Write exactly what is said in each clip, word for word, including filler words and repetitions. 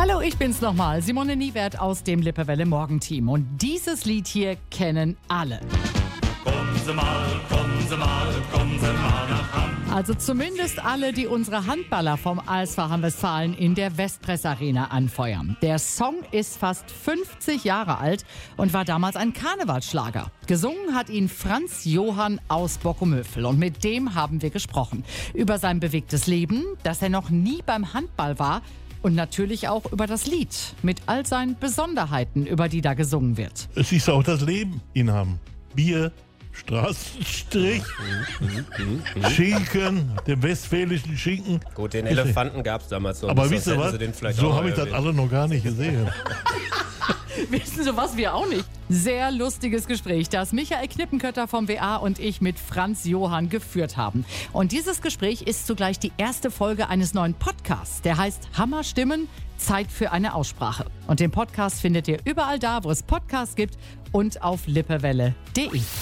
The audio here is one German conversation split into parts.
Hallo, ich bin's nochmal, Simone Niewert aus dem Lippewelle Morgenteam. Und dieses Lied hier kennen alle. Kommen Sie mal, kommen Sie mal, kommen Sie mal nach Hamm. Also zumindest alle, die unsere Handballer vom A S V Hamm-Westfalen in der Westpress Arena anfeuern. Der Song ist fast fünfzig Jahre alt und war damals ein Karnevalsschlager. Gesungen hat ihn Franz Johann aus Bockumhövel und mit dem haben wir gesprochen. Über sein bewegtes Leben, dass er noch nie beim Handball war und natürlich auch über das Lied mit all seinen Besonderheiten, über die da gesungen wird. Es ist auch das Leben in Hamm. Bier, Straßenstrich, Schinken, den westfälischen Schinken. Gut, den Elefanten gab es damals noch. Aber nicht, wisst ihr was, so habe ich das alle noch gar nicht gesehen. Wissen Sie was, wir auch nicht. Sehr lustiges Gespräch, das Michael Knippenkötter vom W A und ich mit Franz Johann geführt haben. Und dieses Gespräch ist zugleich die erste Folge eines neuen Podcasts. Der heißt Hammer Stimmen, Zeit für eine Aussprache. Und den Podcast findet ihr überall da, wo es Podcasts gibt und auf lippewelle punkt de.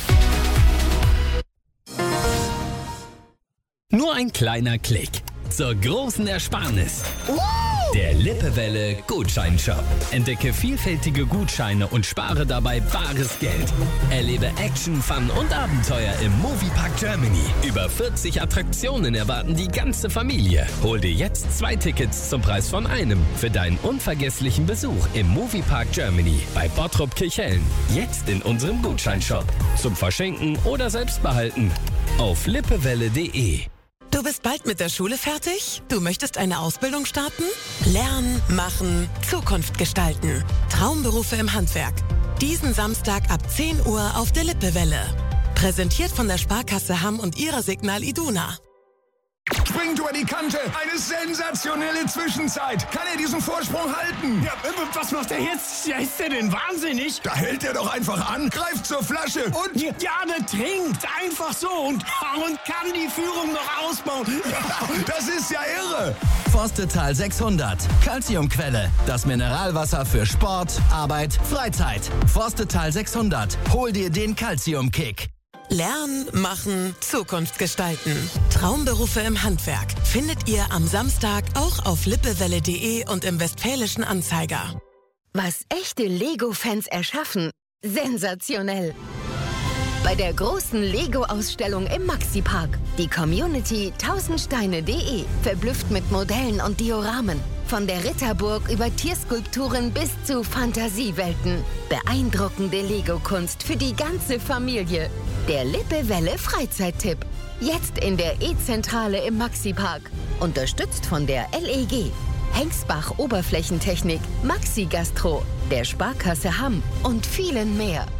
Nur ein kleiner Klick zur großen Ersparnis. Der Lippewelle Gutscheinshop. Entdecke vielfältige Gutscheine und spare dabei bares Geld. Erlebe Action, Fun und Abenteuer im Moviepark Germany. Über vierzig Attraktionen erwarten die ganze Familie. Hol dir jetzt zwei Tickets zum Preis von einem für deinen unvergesslichen Besuch im Moviepark Germany bei Bottrop Kirchhellen. Jetzt in unserem Gutscheinshop. Zum Verschenken oder selbst behalten. Auf lippewelle punkt de. Du bist bald mit der Schule fertig? Du möchtest eine Ausbildung starten? Lernen, machen, Zukunft gestalten. Traumberufe im Handwerk. Diesen Samstag ab zehn Uhr auf der Lippewelle. Präsentiert von der Sparkasse Hamm und ihrer Signal Iduna. Springt über die Kante. Eine sensationelle Zwischenzeit. Kann er diesen Vorsprung halten? Ja, was macht er jetzt? Ja, ist der denn wahnsinnig? Da hält er doch einfach an, greift zur Flasche und... Ja, der trinkt einfach so und, und kann die Führung noch ausbauen. Das ist ja irre. Forstetal sechshundert. Calciumquelle. Das Mineralwasser für Sport, Arbeit, Freizeit. Forstetal sechshundert. Hol dir den Calciumkick. Lernen, machen, Zukunft gestalten. Traumberufe im Handwerk findet ihr am Samstag auch auf lippewelle punkt de und im Westfälischen Anzeiger. Was echte Lego-Fans erschaffen, sensationell. Bei der großen Lego-Ausstellung im Maxi-Park. Die Community tausendsteine punkt de verblüfft mit Modellen und Dioramen. Von der Ritterburg über Tierskulpturen bis zu Fantasiewelten. Beeindruckende Lego-Kunst für die ganze Familie. Der Lippewelle Freizeittipp. Jetzt in der E-Zentrale im Maxi-Park. Unterstützt von der L E G. Hengsbach Oberflächentechnik, Maxi Gastro, der Sparkasse Hamm und vielen mehr.